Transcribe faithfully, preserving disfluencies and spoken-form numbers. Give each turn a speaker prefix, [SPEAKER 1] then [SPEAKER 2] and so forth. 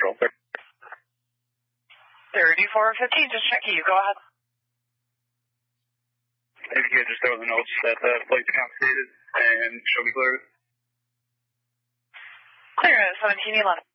[SPEAKER 1] Central.
[SPEAKER 2] thirty-four fifteen, just checking you. Go ahead.
[SPEAKER 1] If you could just throw the notes that the plate's compensated and show me clear.
[SPEAKER 2] Clear at seventeen eleven.